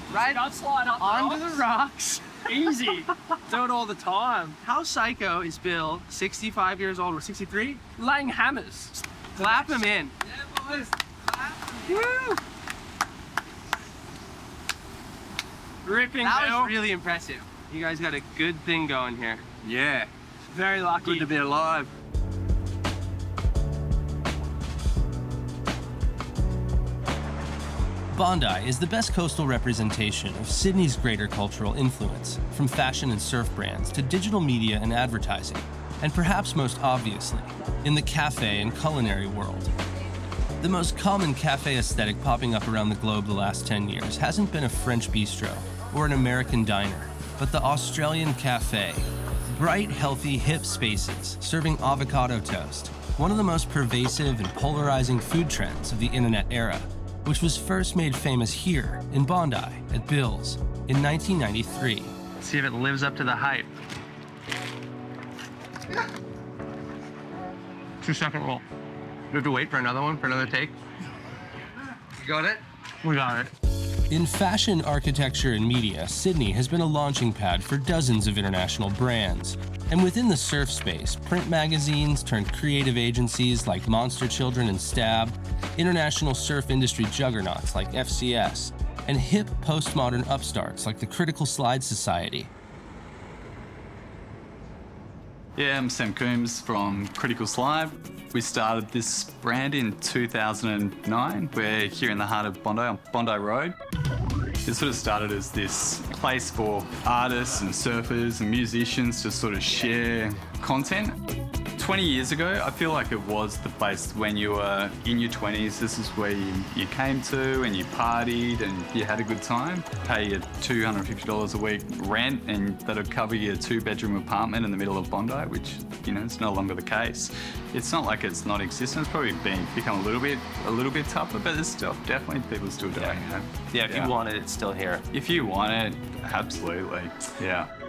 right Got slide up onto the rocks. Easy. Do it all the time. How psycho is Bill, 65 years old, or 63? Laying hammers. Clap him in. Yeah, boys. Woo! Ripping That Bill. was really impressive. You guys got a good thing going here. Yeah. Very lucky. Good to be alive. Bondi is the best coastal representation of Sydney's greater cultural influence, from fashion and surf brands to digital media and advertising, and perhaps most obviously, in the cafe and culinary world. The most common cafe aesthetic popping up around the globe the last 10 years hasn't been a French bistro or an American diner, but the Australian cafe. Bright, healthy, hip spaces serving avocado toast, one of the most pervasive and polarizing food trends of the internet era, which was first made famous here in Bondi at Bill's in 1993. See if it lives up to the hype. 2-second roll. We have to wait for another one, for another take. You got it? We got it. In fashion, architecture, and media, Sydney has been a launching pad for dozens of international brands. And within the surf space, print magazines turned creative agencies like Monster Children and Stab, international surf industry juggernauts like FCS, and hip postmodern upstarts like the Critical Slide Society. Yeah, I'm Sam Coombs from Critical Slide. We started this brand in 2009. We're here in the heart of Bondi, on Bondi Road. It sort of started as this place for artists and surfers and musicians to sort of share content. 20 years ago, I feel like it was the place when you were in your 20s. This is where you came to and you partied and you had a good time. Pay your $250 a week rent and that'll cover your 2-bedroom apartment in the middle of Bondi, which, you know, it's no longer the case. It's not like it's non-existent. It's probably become a little bit tougher, but there's still definitely people still doing it. Yeah, if you want it, it's still here. If you want it, absolutely. Yeah.